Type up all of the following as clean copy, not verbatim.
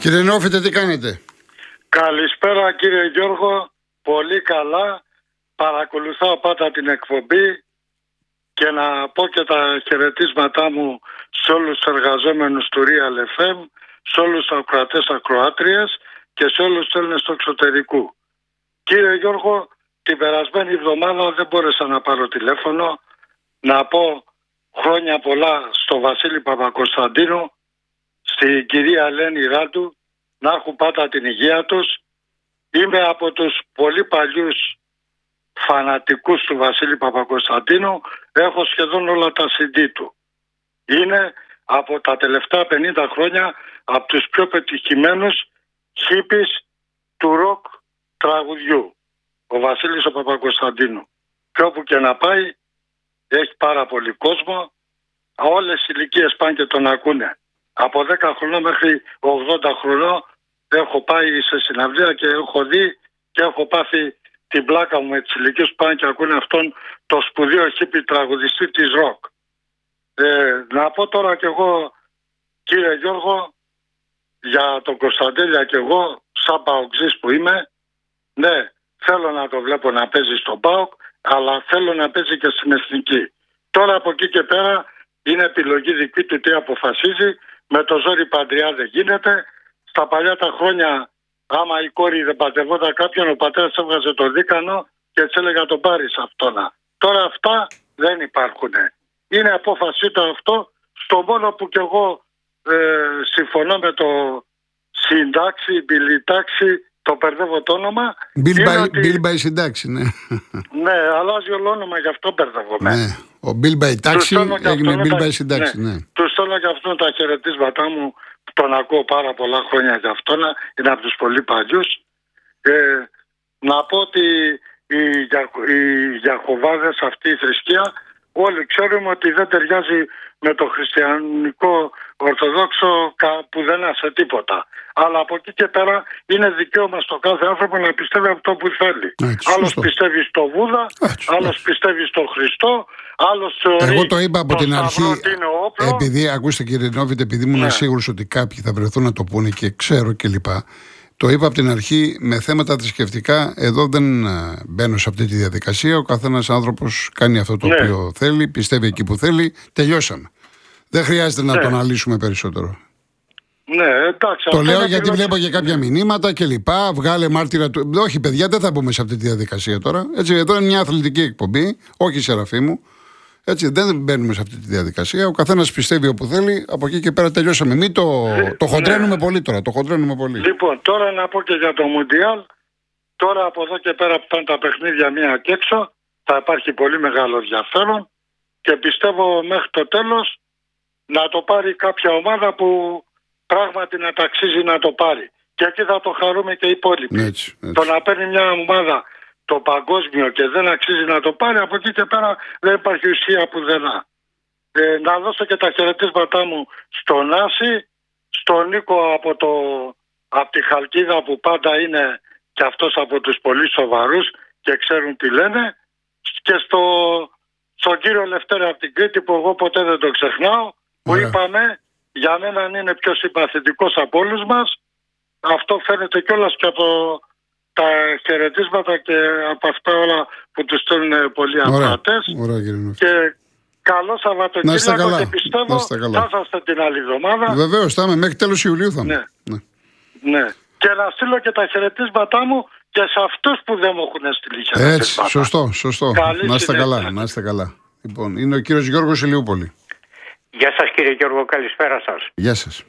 Κύριε Νόφιτε, τι κάνετε? Καλησπέρα κύριε Γιώργο, πολύ καλά. Παρακολουθάω πάντα την εκπομπή και να πω και τα χαιρετίσματά μου σε όλους τους εργαζόμενους του Real FM, σε όλους τους ακροατές ακροάτριες και σε όλους τους Έλληνες του εξωτερικού. Κύριε Γιώργο, την περασμένη εβδομάδα δεν μπόρεσα να πάρω τηλέφωνο, να πω χρόνια πολλά στο Βασίλη Παπακοσταντίνου, στην κυρία Ελένη Ράντου, να έχουν πάντα την υγεία τους. Είμαι από τους πολύ παλιούς φανατικούς του Βασίλη Παπακοσταντίνου, έχω σχεδόν όλα τα CD του. Είναι από τα τελευταία 50 χρόνια από τους πιο πετυχημένους χίπης του ροκ τραγουδιού, ο Βασίλης ο Παπακοσταντίνου. Και όπου και να πάει έχει πάρα πολύ κόσμο, όλες οι ηλικίες πάνε και τον ακούνε. Από 10 χρονών μέχρι 80 χρονών έχω πάει σε συναυλία και έχω δει και έχω πάθει την πλάκα μου με τις ηλικίες που πάνε και ακούνε αυτόν το σπουδαίο χίπη τραγουδιστή της ροκ. Να πω τώρα κι εγώ, κύριε Γιώργο, για τον Κωνσταντέλια κι εγώ, σαν παοξής που είμαι, ναι, θέλω να το βλέπω να παίζει στον ΠΑΟΚ, αλλά θέλω να παίζει και στην Εθνική. Τώρα από εκεί και πέρα είναι επιλογή δική του τι αποφασίζει. Με το ζόρι παντριά δεν γίνεται. Στα παλιά τα χρόνια, άμα η κόρη δεν παντρευόταν κάποιον, ο πατέρας έβγαζε το δίκανο και έτσι έλεγα τον πάρεις αυτόνα. Τώρα αυτά δεν υπάρχουν. Είναι απόφασή του αυτό. Στο μόνο που κι εγώ συμφωνώ με το συντάξει, μπιλιτάξει, το μπερδεύω το όνομα. Bill by συντάξει, ναι. Ναι, αλλάζει όλο όνομα, γι' αυτό μπερδεύομαι. Ναι. Ο Bill by τάξη έγινε Bill by συντάξει, ναι. Του στέλνω και αυτόν τα χαιρετίσματά μου, που τον ακούω πάρα πολλά χρόνια γι' αυτόν, είναι από τους πολύ παλιούς. Να πω ότι οι Γιαχωβάδες, αυτή η θρησκεία, όλοι ξέρουμε ότι δεν ταιριάζει με το χριστιανικό ορθοδόξο πουδενά σε τίποτα. Αλλά από εκεί και πέρα είναι δικαίωμα στο κάθε άνθρωπο να πιστεύει αυτό που θέλει. Άλλος πιστεύει στο Βούδα, άλλος πιστεύει στο Χριστό, άλλος θεωρεί. Εγώ το είπα από την αρχή. Επειδή, ακούστε κύριε Νόβιτ, επειδή ήμουν σίγουρος ότι κάποιοι θα βρεθούν να το πούνε και ξέρω κλπ. Το είπα από την αρχή, με θέματα θρησκευτικά, εδώ δεν μπαίνω σε αυτή τη διαδικασία. Ο καθένας άνθρωπος κάνει αυτό το οποίο θέλει, πιστεύει εκεί που θέλει. Τελειώσαμε. Δεν χρειάζεται να το αναλύσουμε περισσότερο. Ναι, εντάξει. Το λέω γιατί βλέπω και κάποια μηνύματα και λοιπά. Βγάλε μάρτυρα του. Όχι, παιδιά, δεν θα μπούμε σε αυτή τη διαδικασία τώρα. Έτσι, εδώ είναι μια αθλητική εκπομπή, όχι Σεραφή μου. Έτσι, δεν μπαίνουμε σε αυτή τη διαδικασία. Ο καθένας πιστεύει όπου θέλει. Από εκεί και πέρα τελειώσαμε. Μην το χοντρένουμε πολύ τώρα. Το χοντρένουμε πολύ. Λοιπόν, τώρα να πω και για το Μουντιάλ. Τώρα από εδώ και πέρα που πάνε τα παιχνίδια μία και έξω, θα υπάρχει πολύ μεγάλο ενδιαφέρον και πιστεύω μέχρι το τέλος να το πάρει κάποια ομάδα που πράγματι να ταξίζει να το πάρει. Και εκεί θα το χαρούμε και οι υπόλοιποι. Έτσι. Το να παίρνει μια ομάδα το παγκόσμιο και δεν αξίζει να το πάρει, από εκεί και πέρα δεν υπάρχει ουσία πουθενά. Να δώσω και τα χαιρετίσματά μου στον Άση, στον Νίκο από τη Χαλκίδα που πάντα είναι και αυτός από τους πολύ σοβαρούς και ξέρουν τι λένε, και στον κύριο Λευτέρη από την Κρήτη που εγώ ποτέ δεν το ξεχνάω, που είπαμε για μένα είναι πιο συμπαθητικός από όλους μας. Αυτό φαίνεται κιόλας και από τα χαιρετίσματα και από αυτά όλα που τους στέλνουν πολλοί ακροατές. Και καλό Σαββατοκύριακο και πιστεύω θα είσαστε την άλλη εβδομάδα. Βεβαίως, θα είμαι μέχρι τέλος Ιουλίου θα είμαι. Ναι. Και να στείλω και τα χαιρετίσματά μου και σε αυτούς που δεν μου έχουν στείλει χαιρετίσματα. Έτσι, σωστό. Να είστε καλά. Λοιπόν, είναι ο κύριος Γιώργος Ηλιούπολη. Γεια σας κύριε Γιώργο, καλησπέρα σας. Γεια σας.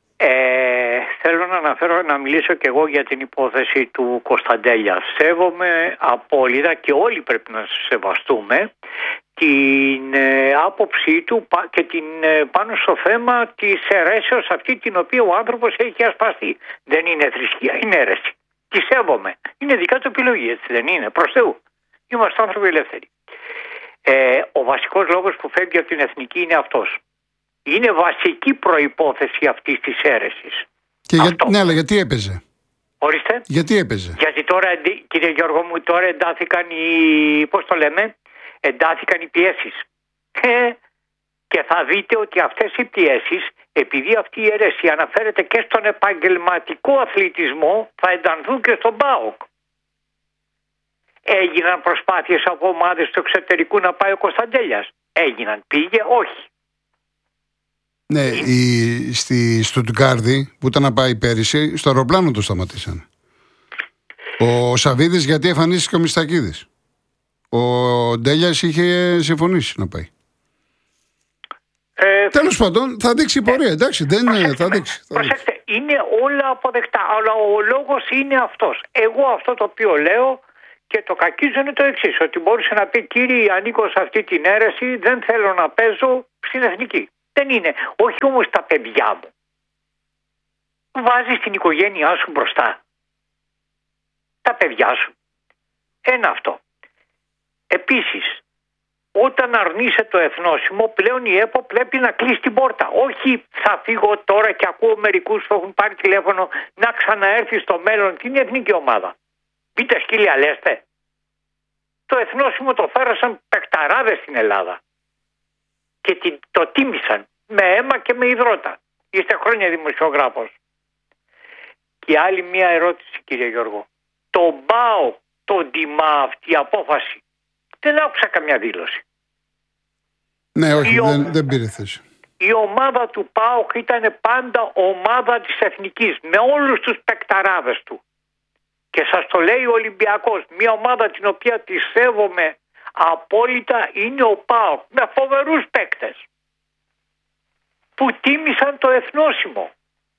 Θέλω να μιλήσω και εγώ για την υπόθεση του Κωνσταντέλια. Σέβομαι απόλυτα και όλοι πρέπει να σεβαστούμε την άποψή του και πάνω στο θέμα της αιρέσεως αυτή την οποία ο άνθρωπος έχει ασπαστεί. Δεν είναι θρησκεία, είναι αίρεση. Τη σέβομαι. Είναι δικά του επιλογή, έτσι δεν είναι? Προς Θεού. Είμαστε άνθρωποι ελεύθεροι. Ο βασικός λόγος που φεύγει από την εθνική είναι αυτός. Είναι βασική προϋπόθεση αυτής της αίρεσης. Ναι, αλλά γιατί έπαιζε? Ορίστε. Γιατί έπαιζε? Γιατί τώρα, κύριε Γιώργο μου, τώρα εντάθηκαν εντάθηκαν οι πιέσεις. Και θα δείτε ότι αυτές οι πιέσεις επειδή αυτή η αίρεση αναφέρεται και στον επαγγελματικό αθλητισμό, θα εντανθούν και στον ΠΑΟΚ. Έγιναν προσπάθειες από ομάδες του εξωτερικού να πάει ο Κωνσταντέλιας. Έγιναν, πήγε, όχι. Ναι, στη Στουτγκάρδη που ήταν να πάει πέρυσι, στο αεροπλάνο το σταματήσανε. Ο Σαββίδης γιατί εμφανίστηκε ο Μιστακίδης. Ο Ντέλιας είχε συμφωνήσει να πάει. Τέλος πάντων, θα δείξει η πορεία, εντάξει, θα δείξει. Προσέξτε, είναι όλα αποδεκτά, αλλά ο λόγος είναι αυτός. Εγώ αυτό το οποίο λέω και το κακίζω είναι το εξής, ότι μπορούσε να πει κύριε ανήκω σε αυτή την αίρεση, δεν θέλω να παίζω στην εθνική. Δεν είναι, όχι όμως τα παιδιά μου. Βάζεις την οικογένειά σου μπροστά. Τα παιδιά σου. Ένα αυτό. Επίσης, όταν αρνείσαι το εθνόσημο, πλέον η ΕΠΟ πρέπει να κλείσει την πόρτα. Όχι θα φύγω τώρα και ακούω μερικούς που έχουν πάρει τηλέφωνο να ξαναέρθει στο μέλλον την εθνική ομάδα. Πείτε σκύλια λέστε. Το εθνόσημο το φέρασαν παικταράδες στην Ελλάδα. Και το τίμησαν με αίμα και με υδρότα. Είστε χρόνια δημοσιογράφος. Και άλλη μια ερώτηση κύριε Γιώργο. Το ΠΑΟΚ τον τιμά αυτή η απόφαση? Δεν άκουσα καμιά δήλωση. Ναι, όχι, δεν πήρε θέση. Η ομάδα του ΠΑΟΚ ήταν πάντα ομάδα της εθνικής με όλους τους παικταράδες του. Και σας το λέει ο Ολυμπιακός. Μια ομάδα την οποία τη σέβομαι απόλυτα είναι ο ΠΑΟΚ με φοβερούς παίκτες που τίμησαν το εθνόσημο.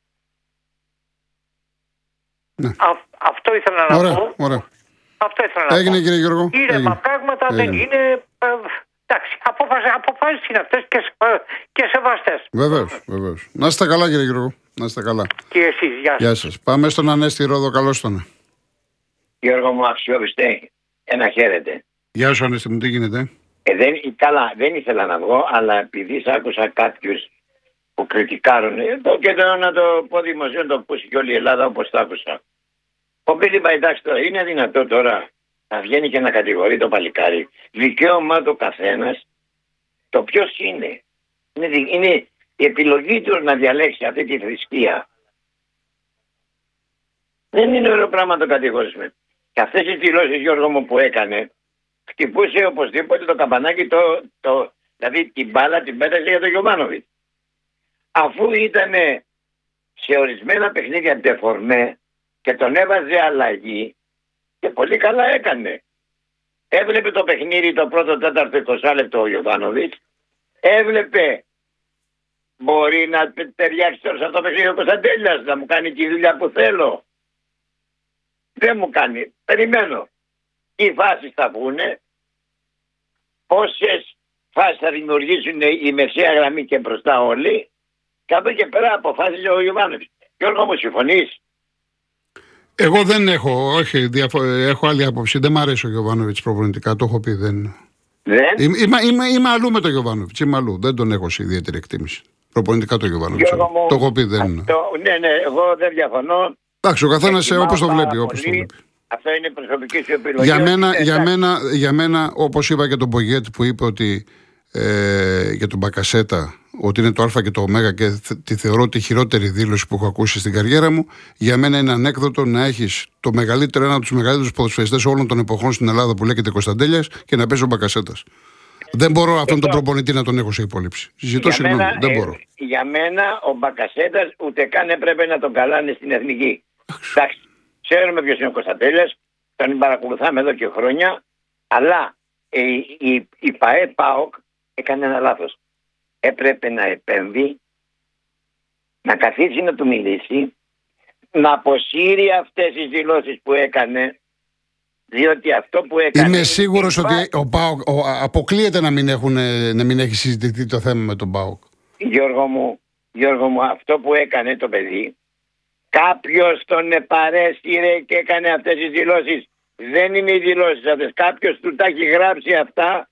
Ναι. Αυτό ήθελα να πω. Ωραία. Αυτό ήθελα να Έγινε πω. κύριε Γιώργο. Ήρεμα πράγματα δεν είναι. Εντάξει, αποφάσεις είναι αυτές και σεβαστές. Βεβαίως. Να είστε καλά κύριε Γιώργο. Να είστε καλά. Και εσείς, Γεια σας. Πάμε στον Ανέστη Ρόδο, καλώς τον. Γιώργο μου, αξιόπιστε, ένα χαίρετε. Γεια σου Ανέστη μου, τι γίνεται? Δεν ήθελα να βγω, αλλά επειδή άκουσα κάποιους που κριτικάρουν, και να το πω δημοσίω, το ακούσει και όλη η Ελλάδα όπως το άκουσα. Ο Πίλιπα, εντάξει τώρα, είναι δυνατό τώρα να βγαίνει και να κατηγορεί το παλικάρι. Δικαίωμα το καθένας, το ποιος είναι. Είναι η επιλογή του να διαλέξει αυτή τη θρησκεία. Δεν είναι ωραίο πράγμα το κατηγορήσουμε. Και αυτές οι δηλώσεις, Γιώργο μου, που έκανε, χτυπούσε οπωσδήποτε το καμπανάκι, δηλαδή την μπάλα την πέτασε για τον Γιωβάνοβιτ. Αφού ήταν σε ορισμένα παιχνίδια ντεφορμέ και τον έβαζε αλλαγή, και πολύ καλά έκανε. Έβλεπε το παιχνίδι το πρώτο τέταρτο 20 λεπτό ο Γιωβάνοβιτ, έβλεπε μπορεί να ταιριάξει τώρα σε αυτό το παιχνίδι ο Κωνσταντέλιας, να μου κάνει τη δουλειά που θέλω. Δεν μου κάνει. Περιμένω. Τι φάσεις θα βγουνε, πόσες φάσεις θα δημιουργήσουν η μεσαία γραμμή και μπροστά όλοι, και από εκεί και πέρα αποφάσισε ο Γιωβάνοβιτ. Γιώργο μου, συμφωνείς? Εγώ δεν έχω, όχι, έχω άλλη άποψη. Δεν μ' αρέσει ο Γιωβάνοβιτς προπονητικά, το έχω πει. Δεν. Είμαι αλλού με τον Γιωβάνοβιτς, είμαι αλλού. Δεν τον έχω σε ιδιαίτερη εκτίμηση. Προπονητικά τον Γιωβάνοβιτς. Το έχω πει, δεν. Ναι, εγώ δεν διαφωνώ. Εντάξει, ο καθένας όπως το βλέπει. Αυτό είναι προσωπική σου επιλογή. Για μένα, όπως είπα και τον Πογέτ που είπε ότι για τον Μπακασέτα, ότι είναι το Α και το Ω και τη θεωρώ τη χειρότερη δήλωση που έχω ακούσει στην καριέρα μου, για μένα είναι ανέκδοτο να έχεις το μεγαλύτερο, ένα από τους μεγαλύτερους ποδοσφαιριστές όλων των εποχών στην Ελλάδα που λέγεται Κωνσταντέλιας και να παίζει ο Μπακασέτας. Δεν μπορώ αυτόν τον προπονητή να τον έχω σε υπόλοιψη. Ζητώ συγγνώμη, δεν μπορώ. Για μένα ο Μπακασέτας ούτε καν έπρεπε να τον καλάνε στην εθνική. Εντάξει, ξέρουμε ποιος είναι ο Κωνσταντέλιας, τον παρακολουθάμε εδώ και χρόνια, αλλά η ΠΑΕ-ΠΑΟΚ έκανε ένα λάθος. Έπρεπε να επέμβει, να καθίσει να του μιλήσει, να αποσύρει αυτές τις δηλώσεις που έκανε, διότι αυτό που έκανε... Είμαι σίγουρος ότι ο ΠΑΟΚ αποκλείεται να μην έχει συζητηθεί το θέμα με τον ΠΑΟΚ. Γιώργο μου, αυτό που έκανε το παιδί, κάποιος τον επαρέσυρε και έκανε αυτές τις δηλώσεις. Δεν είναι οι δηλώσεις αυτές. Κάποιος του τα έχει γράψει αυτά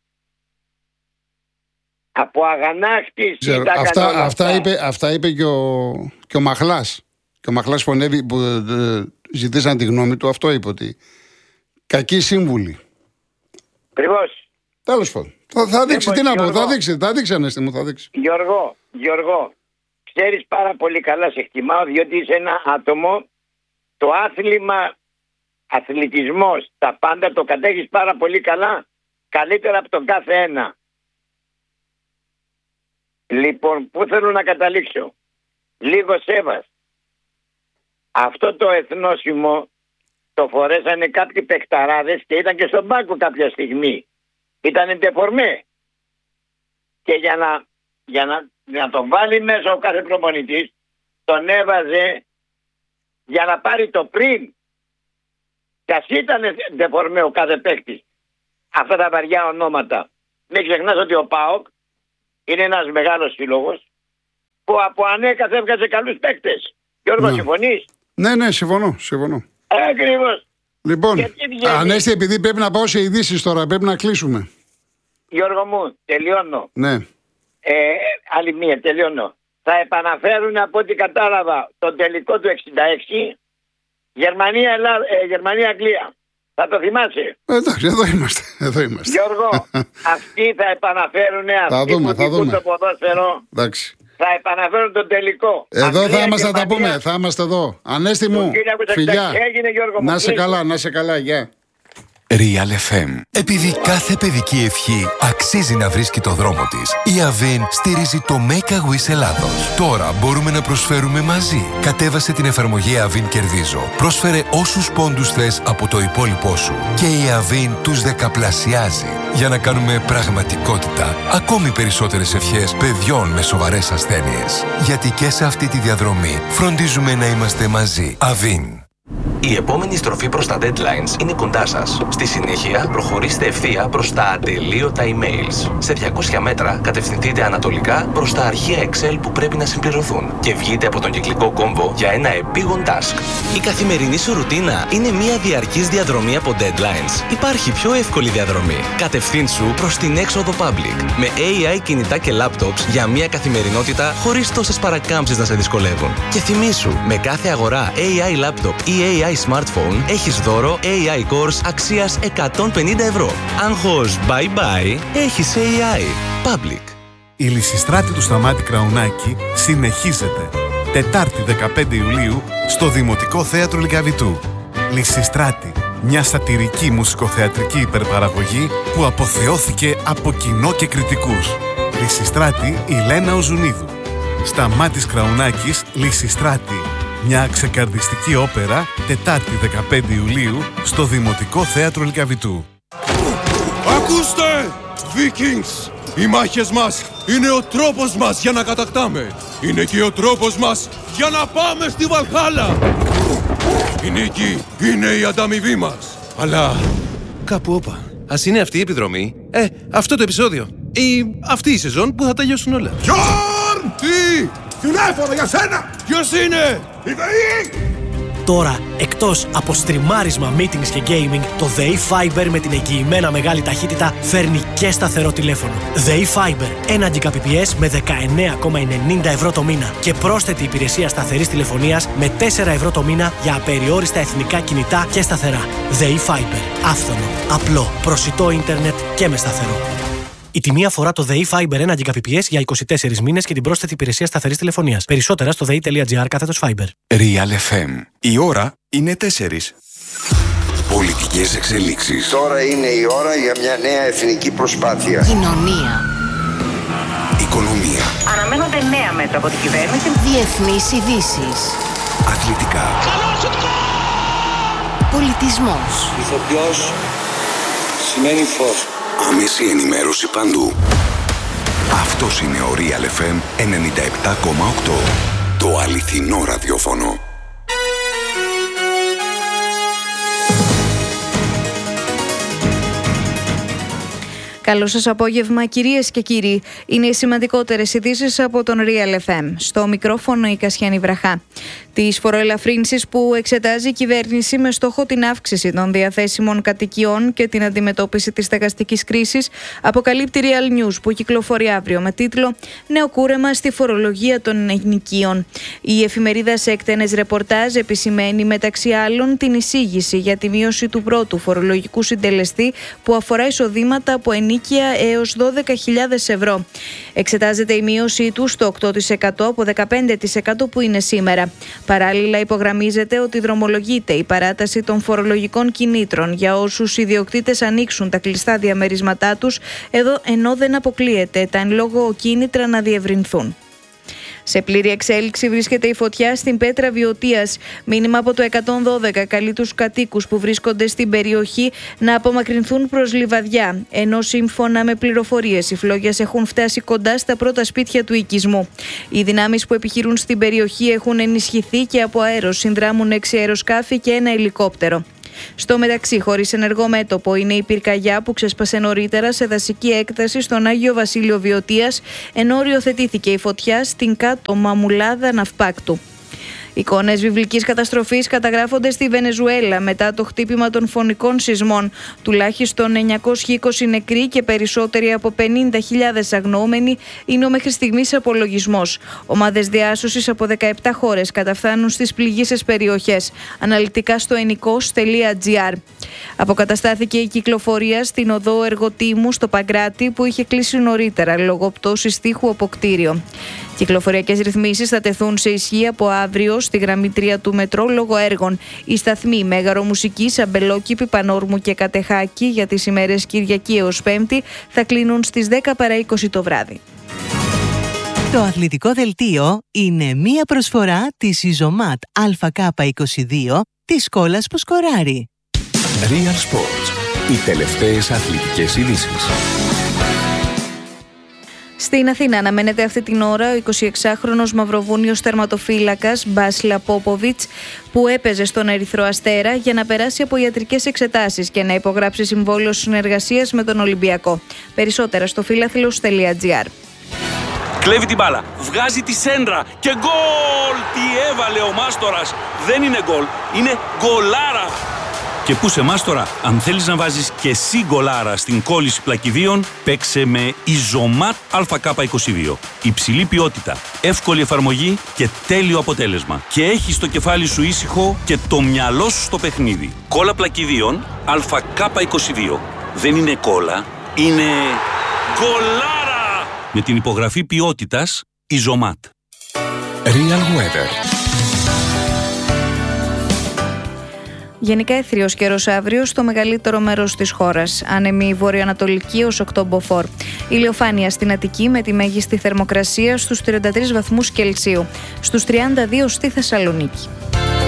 από αγανάκτηση. Αυτά είπε και ο Μαχλάς. Και ο Μαχλάς φωνεύει που ζητήσαν τη γνώμη του. Αυτό είπε, ότι κακοί σύμβουλοι. Ακριβώς. Τέλος πάντων. Θα δείξει, τι να πω. Θα δείξει, Ανέστη μου, θα δείξει. Γιώργο, ξέρεις πάρα πολύ καλά, σε εκτιμάω, διότι είσαι ένα άτομο, το άθλημα, αθλητισμός, τα πάντα το κατέχεις πάρα πολύ καλά, καλύτερα από τον κάθε ένα. Λοιπόν, πού θέλω να καταλήξω? Λίγο σέβας. Αυτό το εθνόσημο το φορέσανε κάποιοι παιχταράδες και ήταν και στον πάγκο κάποια στιγμή. Ήτανε ντεφορμέ. Και για να τον βάλει μέσα ο κάθε προπονητής, τον έβαζε για να πάρει το πριν. Κι ας ήταν ντεφορμέ ο κάθε παίκτης. Αυτά τα βαριά ονόματα. Μην ξεχνάς ότι ο ΠΑΟΚ είναι ένας μεγάλος σύλλογος που από ανέκαθεν έβγαζε καλούς παίκτες. Γιώργο, συμφωνείς? Ναι, συμφωνώ. Ακριβώς. Λοιπόν, Ανέστη, επειδή πρέπει να πάω σε ειδήσεις τώρα, πρέπει να κλείσουμε. Γιώργο μου, τελειώνω. Ναι. Άλλη μία, τελειώνω. Θα επαναφέρουν, από ό,τι κατάλαβα, τον τελικό του 66, Γερμανία-Αγγλία. Θα το θυμάσαι? Εντάξει, εδώ είμαστε. Γιώργο, αυτοί θα επαναφέρουν, αυτοί που δείχνουν το ποδόσφαιρο. Εντάξει. Θα επαναφέρουν τον τελικό. Εδώ θα είμαστε, θα τα πούμε. Θα είμαστε εδώ. Ανέστη μου, φιλιά. Έγινε, Γιώργο, να σε καλά, γεια. Real FM. Επειδή κάθε παιδική ευχή αξίζει να βρίσκει το δρόμο της, η Avin στηρίζει το Make a Wish Ελλάδος. Τώρα μπορούμε να προσφέρουμε μαζί. Κατέβασε την εφαρμογή Avin Κερδίζω. Πρόσφερε όσους πόντους θες από το υπόλοιπό σου. Και η Avin τους δεκαπλασιάζει. Για να κάνουμε πραγματικότητα ακόμη περισσότερες ευχές παιδιών με σοβαρές ασθένειες. Γιατί και σε αυτή τη διαδρομή φροντίζουμε να είμαστε μαζί. Avin. Η επόμενη στροφή προς τα deadlines είναι κοντά σας. Στη συνέχεια, προχωρήστε ευθεία προς τα ατελείωτα emails. Σε 200 μέτρα, κατευθυνθείτε ανατολικά προς τα αρχεία Excel που πρέπει να συμπληρωθούν και βγείτε από τον κυκλικό κόμβο για ένα επίγον task. Η καθημερινή σου ρουτίνα είναι μια διαρκής διαδρομή από deadlines. Υπάρχει πιο εύκολη διαδρομή. Κατευθύνσου προς την έξοδο public. Με AI κινητά και laptops για μια καθημερινότητα χωρίς τόσες παρακάμψεις να σε δυσκολεύουν. Και θυμήσου, με κάθε αγορά AI laptop ή AI smartphone έχεις δώρο AI course αξίας 150 ευρώ. Άγχος bye bye, έχεις AI. Public. Η Λυσιστράτη του Σταμάτη Κραουνάκη συνεχίζεται. Τετάρτη 15 Ιουλίου στο Δημοτικό Θέατρο Λυκαβητού. Λυσιστράτη, μια σατιρική μουσικοθεατρική υπερπαραγωγή που αποθεώθηκε από κοινό και κριτικούς. Λυσιστράτη η Λένα Οζουνίδου. Σταμάτης Κραουνάκης, Λυσιστράτη. Μια ξεκαρδιστική όπερα, Τετάρτη 15 Ιουλίου, στο Δημοτικό Θέατρο Λυκαβητού. Ακούστε, Vikings! Οι μάχες μας είναι ο τρόπος μας για να κατακτάμε. Είναι και ο τρόπος μας για να πάμε στη Βαλχάλα. Η νίκη είναι η ανταμοιβή μας. Αλλά κάπου όπα. Ας είναι αυτή η επιδρομή, αυτό το επεισόδιο ή αυτή η σεζόν που θα τελειώσουν όλα. Γιόρν! Τι! Τηλέφωνο για σένα! Ποιος είναι? Η ΔΕΗ! Τώρα, εκτός από στριμάρισμα, meetings και gaming, το ΔΕΗ Fiber με την εγγυημένα μεγάλη ταχύτητα φέρνει και σταθερό τηλέφωνο. ΔΕΗ Fiber, 1 Gbps με 19,90 ευρώ το μήνα και πρόσθετη υπηρεσία σταθερής τηλεφωνίας με 4 ευρώ το μήνα για απεριόριστα εθνικά κινητά και σταθερά. ΔΕΗ Fiber, άφθονο, απλό, προσιτό ίντερνετ και με σταθερό. Η τιμή αφορά το ΔΕΗ Fiber 1 Gbps για 24 μήνες και την πρόσθετη υπηρεσία σταθερής τηλεφωνίας. Περισσότερα στο dei.gr/Fiber. Real FM. Η ώρα είναι 4. Πολιτικές εξελίξεις. Τώρα είναι η ώρα για μια νέα εθνική προσπάθεια. Κοινωνία. Οικονομία. Αναμένονται νέα μέτρα από την κυβέρνηση. Διεθνείς ειδήσεις. Αθλητικά. Πολιτισμός. Ηθοποιός σημαίνει φως. Άμεση ενημέρωση παντού. Αυτός είναι ο Real FM 97,8. Το αληθινό ραδιόφωνο. Καλό σας απόγευμα, κυρίες και κύριοι. Είναι οι σημαντικότερες ειδήσεις από τον Real FM. Στο μικρόφωνο η Κασιάνη Βραχά. Τις φοροελαφρύνσεις που εξετάζει η κυβέρνηση με στόχο την αύξηση των διαθέσιμων κατοικιών και την αντιμετώπιση της στεγαστικής κρίσης, αποκαλύπτει Real News, που κυκλοφορεί αύριο με τίτλο «Νέο κούρεμα στη φορολογία των ενοικίων». Η εφημερίδα σε εκτενές ρεπορτάζ επισημαίνει μεταξύ άλλων την εισήγηση για τη μείωση του πρώτου φορολογικού συντελεστή που αφορά εισοδήματα από ενοίκια έως 12.000 ευρώ. Εξετάζεται η μείωση του στο 8% από 15% που είναι σήμερα. Παράλληλα, υπογραμμίζεται ότι δρομολογείται η παράταση των φορολογικών κινήτρων για όσους ιδιοκτήτες ανοίξουν τα κλειστά διαμερίσματά τους, ενώ δεν αποκλείεται τα εν λόγω κίνητρα να διευρυνθούν. Σε πλήρη εξέλιξη βρίσκεται η φωτιά στην Πέτρα Βιωτίας. Μήνυμα από το 112 καλεί τους κατοίκους που βρίσκονται στην περιοχή να απομακρυνθούν προς Λιβαδιά, ενώ σύμφωνα με πληροφορίες οι φλόγες έχουν φτάσει κοντά στα πρώτα σπίτια του οικισμού. Οι δυνάμεις που επιχειρούν στην περιοχή έχουν ενισχυθεί και από αέρος συνδράμουν 6 αεροσκάφη και ένα ελικόπτερο. Στο μεταξύ, χωρίς ενεργό μέτωπο είναι η πυρκαγιά που ξέσπασε νωρίτερα σε δασική έκταση στον Άγιο Βασίλειο Βιωτίας, ενώ οριοθετήθηκε η φωτιά στην κάτω Μαμουλάδα Ναυπάκτου. Εικόνες βιβλικής καταστροφής καταγράφονται στη Βενεζουέλα μετά το χτύπημα των φωνικών σεισμών. Τουλάχιστον 920 νεκροί και περισσότεροι από 50.000 αγνοούμενοι είναι ο μέχρι στιγμής απολογισμός. Ομάδες διάσωσης από 17 χώρες καταφθάνουν στις πληγείσες περιοχές. Αναλυτικά στο enikos.gr. Αποκαταστάθηκε η κυκλοφορία στην οδό Εργοτήμου στο Παγκράτη που είχε κλείσει νωρίτερα λόγω πτώσης τείχου από κτίριο. Κυκλοφοριακές ρυθμίσεις θα τεθούν σε ισχύ από αύριο στη γραμμή 3 του μετρό λόγω έργων. Οι σταθμοί Μέγαρο Μουσικής, Αμπελόκηπη, Πανόρμου και Κατεχάκη για τις ημέρες Κυριακή έως Πέμπτη θα κλείνουν στις 10 παρά 20 το βράδυ. Το αθλητικό δελτίο είναι μία προσφορά της Ιζωμάτ ΑΚ22 της κόλλας που σκοράρει. Real Sports. Οι τελευταίες αθλητικές ειδήσεις. Στην Αθήνα αναμένεται αυτή την ώρα ο 26χρονος μαυροβούνιος τερματοφύλακας Μπάσλα Πόποβιτς, που έπαιζε στον Ερυθρό Αστέρα, για να περάσει από ιατρικές εξετάσεις και να υπογράψει συμβόλαιο συνεργασίας με τον Ολυμπιακό. Περισσότερα στο φιλάθλος.gr. Κλέβει την μπάλα, βγάζει τη σέντρα και γκολ! Τι έβαλε ο Μάστορας! Δεν είναι γκολ, είναι γκολάρα! Και πού σε Μάστορα, αν θέλεις να βάζεις και εσύ γκολάρα στην κόλληση πλακιδίων, παίξε με Ιζωμάτ ΑΚ22. Υψηλή ποιότητα, εύκολη εφαρμογή και τέλειο αποτέλεσμα. Και έχεις το κεφάλι σου ήσυχο και το μυαλό σου στο παιχνίδι. Κόλλα πλακιδίων ΑΚ22. Δεν είναι κόλλα, είναι γκολάρα! Με την υπογραφή ποιότητας Ιζωμάτ. Real Weather. Γενικά αιθρίος καιρός αύριο στο μεγαλύτερο μέρος της χώρας. Άνεμη βορειοανατολική ως 8 μποφόρ. Ηλιοφάνεια στην Αττική με τη μέγιστη θερμοκρασία στους 33 βαθμούς Κελσίου. Στους 32 στη Θεσσαλονίκη.